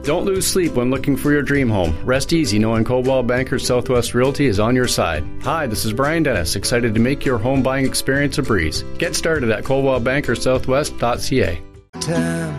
Don't lose sleep when looking for your dream home. Rest easy knowing Coldwell Banker Southwest Realty is on your side. Hi, this is Brian Dennis, excited to make your home buying experience a breeze. Get started at coldwellbankersouthwest.ca. Time